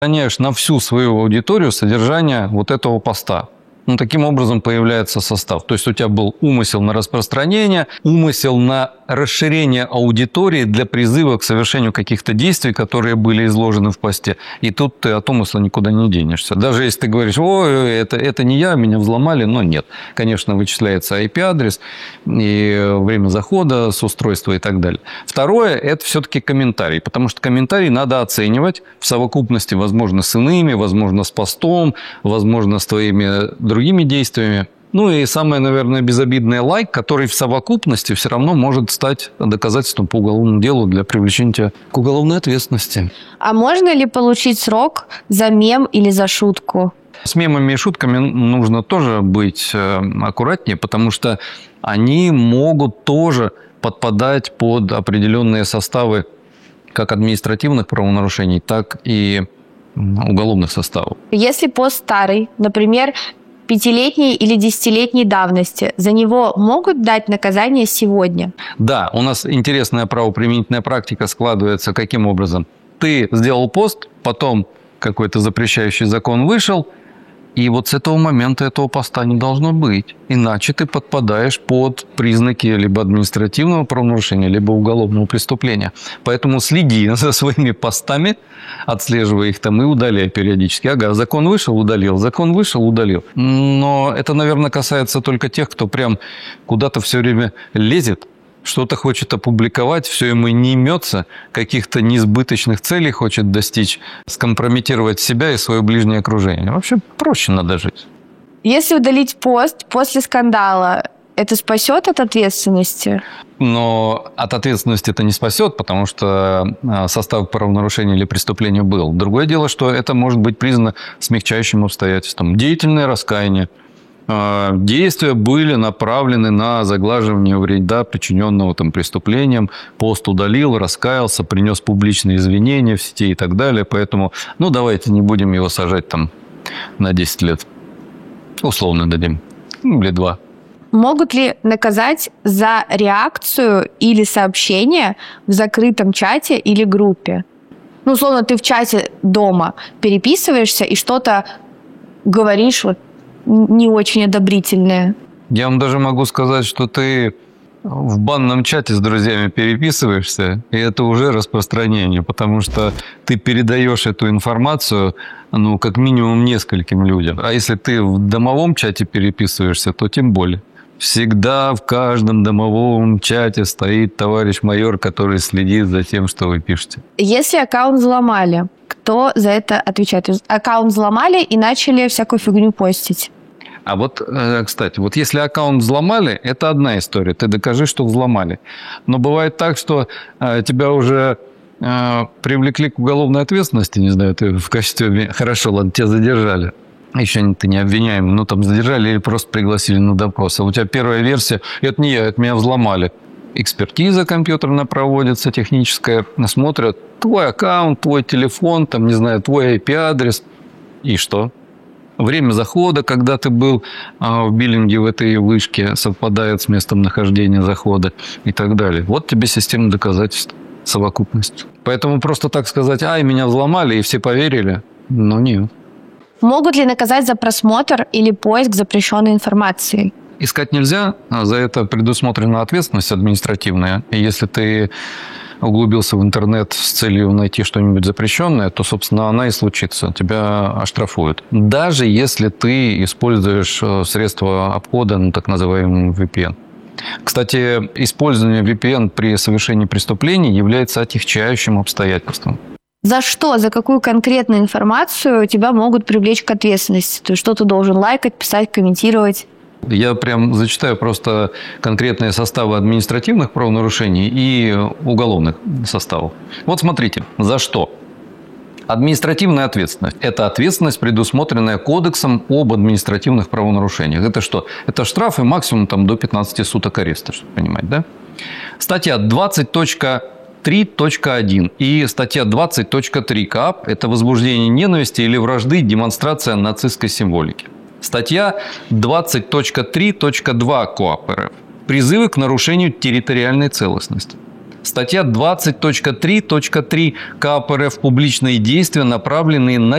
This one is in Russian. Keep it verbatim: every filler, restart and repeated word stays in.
распространяешь на всю свою аудиторию содержание вот этого поста. Ну, таким образом появляется состав. То есть у тебя был умысел на распространение, умысел на расширение аудитории для призыва к совершению каких-то действий, которые были изложены в посте. И тут ты от умысла никуда не денешься. Даже если ты говоришь: ой, это, это не я, меня взломали, но нет. Конечно, вычисляется ай пи-адрес и время захода с устройства и так далее. Второе – это все-таки комментарий, потому что комментарий надо оценивать в совокупности, возможно, с иными, возможно, с постом, возможно, с твоими другими действиями. Ну и самое, наверное, безобидное — лайк, который в совокупности все равно может стать доказательством по уголовному делу для привлечения тебя к уголовной ответственности. А можно ли получить срок за мем или за шутку? С мемами и шутками нужно тоже быть аккуратнее, потому что они могут тоже подпадать под определенные составы как административных правонарушений, так и уголовных составов. Если пост старый, например, пятилетней или десятилетней давности, за него могут дать наказание сегодня? Да, у нас интересная правоприменительная практика складывается каким образом? Ты сделал пост, потом какой-то запрещающий закон вышел, и вот с этого момента этого поста не должно быть. Иначе ты подпадаешь под признаки либо административного правонарушения, либо уголовного преступления. Поэтому следи за своими постами, отслеживай их там и удаляй периодически. Ага, закон вышел, удалил, закон вышел, удалил. Но это, наверное, касается только тех, кто прям куда-то все время лезет, что-то хочет опубликовать, все ему не имется, каких-то несбыточных целей хочет достичь, скомпрометировать себя и свое ближнее окружение. Вообще проще надо жить. Если удалить пост после скандала, это спасет от ответственности? Но от ответственности это не спасет, потому что состав правонарушения или преступления был. Другое дело, что это может быть признано смягчающим обстоятельством. Деятельное раскаяние. Действия были направлены на заглаживание вреда, причиненного там преступлением. Пост удалил, раскаялся, принес публичные извинения в сети и так далее. Поэтому, ну, давайте не будем его сажать там на десять лет. Условно дадим. Ну, или два. Могут ли наказать за реакцию или сообщение в закрытом чате или группе? Ну, условно, ты в чате дома переписываешься и что-то говоришь вот не очень одобрительное. Я вам даже могу сказать, что ты в банном чате с друзьями переписываешься, и это уже распространение, потому что ты передаешь эту информацию, ну, как минимум нескольким людям. А если ты в домовом чате переписываешься, то тем более. Всегда в каждом домовом чате стоит товарищ майор, который следит за тем, что вы пишете. Если аккаунт взломали, кто за это отвечает? Аккаунт взломали и начали всякую фигню постить. А вот, кстати, вот если аккаунт взломали, это одна история. Ты докажи, что взломали. Но бывает так, что тебя уже привлекли к уголовной ответственности, не знаю, ты в качестве... Хорошо, ладно, тебя задержали. Еще ты не обвиняемый, ну там задержали или просто пригласили на допрос. А у тебя первая версия: это не я, это меня взломали. Экспертиза компьютерная проводится, техническая. Смотрят твой аккаунт, твой телефон, там, не знаю, твой ай пи-адрес. И что? Время захода, когда ты был а, в биллинге в этой вышке, совпадает с местом нахождения захода и так далее. Вот тебе система доказательств, совокупность. Поэтому просто так сказать: ай, меня взломали, и все поверили, ну нет. Могут ли наказать за просмотр или поиск запрещенной информации? Искать нельзя, за это предусмотрена ответственность административная. И если ты углубился в интернет с целью найти что-нибудь запрещенное, то, собственно, она и случится. Тебя оштрафуют. Даже если ты используешь средства обхода, ну, так называемый ви пи эн. Кстати, использование ви пи эн при совершении преступлений является отягчающим обстоятельством. За что, за какую конкретную информацию тебя могут привлечь к ответственности? То есть что ты должен лайкать, писать, комментировать? Я прям зачитаю просто конкретные составы административных правонарушений и уголовных составов. Вот смотрите, за что? Административная ответственность. Это ответственность, предусмотренная Кодексом об административных правонарушениях. Это что? Это штрафы максимум там, до пятнадцати суток ареста, чтобы понимать, да? Статья двадцать точка три точка один и статья двадцать точка три КоАП – это возбуждение ненависти или вражды, демонстрация нацистской символики. Статья двадцать точка три точка два КоАП РФ – призывы к нарушению территориальной целостности. Статья двадцать точка три точка три КоАП РФ – публичные действия, направленные на